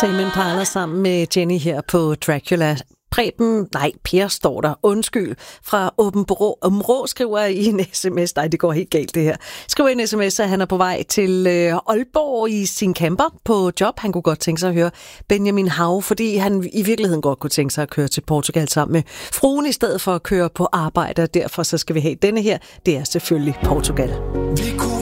Tame Impala sammen med Jenny her på Dracula. Per står der, undskyld, fra Åbenrå skriver i en sms. Nej, det går helt galt det her. Skriver en sms, at han er på vej til Aalborg i sin camper på job. Han kunne godt tænke sig at høre Benjamin Hav, fordi han i virkeligheden godt kunne tænke sig at køre til Portugal sammen med fruen, i stedet for at køre på arbejde. Og derfor så skal vi have denne her. Det er selvfølgelig Portugal. Vi kunne